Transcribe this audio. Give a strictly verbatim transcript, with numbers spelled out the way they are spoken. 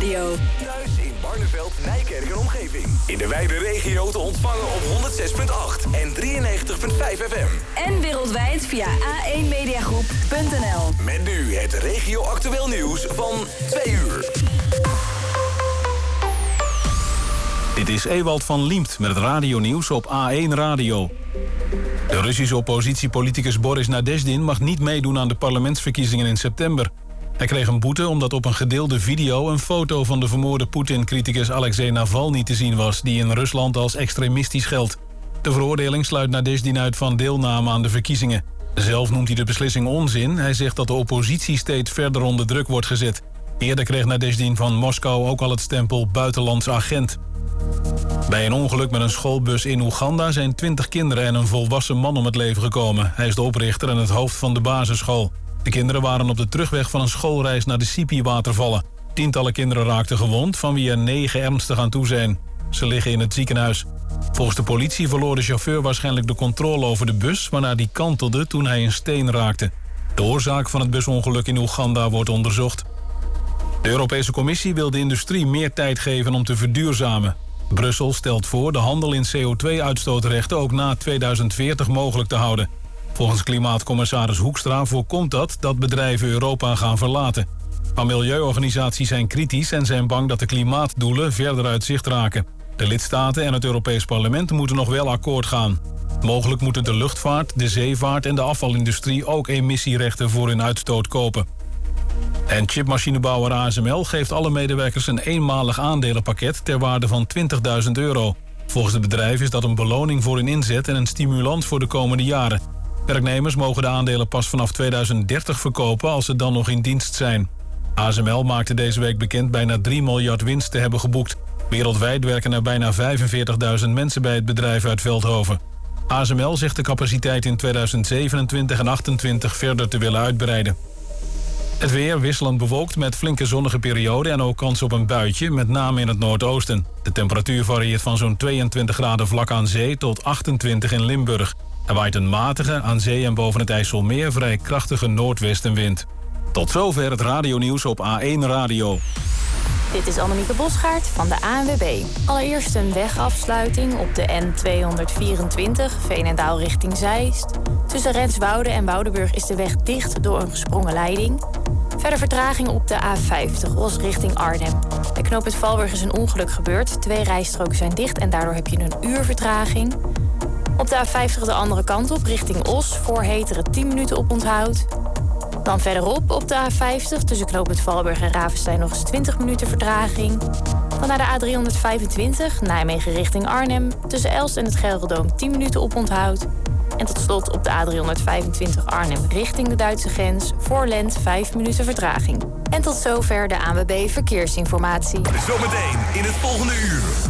Radio. Thuis in Barneveld, Nijkerk en omgeving. In de wijde regio te ontvangen op honderd zes komma acht en drieënnegentig komma vijf F M. En wereldwijd via a één mediagroep punt n l. Met nu het regio-actueel nieuws van twee uur. Dit is Ewald van Liemt met het radionieuws op A één Radio. De Russische oppositiepoliticus Boris Nadezhdin mag niet meedoen aan de parlementsverkiezingen in september. Hij kreeg een boete omdat op een gedeelde video een foto van de vermoorde Poetin-criticus Alexei Navalny te zien was, die in Rusland als extremistisch geldt. De veroordeling sluit Nadezhdin uit van deelname aan de verkiezingen. Zelf noemt hij de beslissing onzin. Hij zegt dat de oppositie steeds verder onder druk wordt gezet. Eerder kreeg Nadezhdin van Moskou ook al het stempel buitenlands agent. Bij een ongeluk met een schoolbus in Oeganda zijn twintig kinderen en een volwassen man om het leven gekomen. Hij is de oprichter en het hoofd van de basisschool. De kinderen waren op de terugweg van een schoolreis naar de Sipi-watervallen. Tientallen kinderen raakten gewond, van wie er negen ernstig aan toe zijn. Ze liggen in het ziekenhuis. Volgens de politie verloor de chauffeur waarschijnlijk de controle over de bus, waarna die kantelde toen hij een steen raakte. De oorzaak van het busongeluk in Oeganda wordt onderzocht. De Europese Commissie wil de industrie meer tijd geven om te verduurzamen. Brussel stelt voor de handel in C O twee uitstootrechten ook na tweeduizend veertig mogelijk te houden. Volgens klimaatcommissaris Hoekstra voorkomt dat dat bedrijven Europa gaan verlaten. Maar milieuorganisaties zijn kritisch en zijn bang dat de klimaatdoelen verder uit zicht raken. De lidstaten en het Europees Parlement moeten nog wel akkoord gaan. Mogelijk moeten de luchtvaart, de zeevaart en de afvalindustrie ook emissierechten voor hun uitstoot kopen. En chipmachinebouwer A S M L geeft alle medewerkers een eenmalig aandelenpakket ter waarde van twintigduizend euro. Volgens het bedrijf is dat een beloning voor hun inzet en een stimulans voor de komende jaren. Werknemers mogen de aandelen pas vanaf tweeduizend dertig verkopen als ze dan nog in dienst zijn. A S M L maakte deze week bekend bijna drie miljard winst te hebben geboekt. Wereldwijd werken er bijna vijfenveertigduizend mensen bij het bedrijf uit Veldhoven. A S M L zegt de capaciteit in tweeduizend zevenentwintig en achtentwintig verder te willen uitbreiden. Het weer wisselend bewolkt met flinke zonnige perioden en ook kans op een buitje, met name in het noordoosten. De temperatuur varieert van zo'n tweeëntwintig graden vlak aan zee tot achtentwintig in Limburg. Er waait een matige, aan zee en boven het IJsselmeer vrij krachtige noordwestenwind. Tot zover het radionieuws op A één Radio. Dit is Annemieke Bosgaard van de A N W B. Allereerst een wegafsluiting op de N tweehonderdvierentwintig, Veenendaal richting Zeist. Tussen Renswoude en Woudenburg is de weg dicht door een gesprongen leiding. Verder vertraging op de A vijftig, Os richting Arnhem. Bij knooppunt Valburg is een ongeluk gebeurd. Twee rijstroken zijn dicht en daardoor heb je een uur vertraging. Op de A vijftig de andere kant op, richting Os. Voor Heteren tien minuten op onthoud. Dan verderop op de A vijftig tussen knooppunt Valburg en Ravenstein nog eens twintig minuten vertraging. Dan naar de A driehonderdvijfentwintig, Nijmegen richting Arnhem. Tussen Elst en het Gelderdoom tien minuten op onthoud. En tot slot op de A driehonderdvijfentwintig Arnhem richting de Duitse grens. Voor Lent vijf minuten vertraging. En tot zover de A N W B Verkeersinformatie. Zometeen in het volgende uur.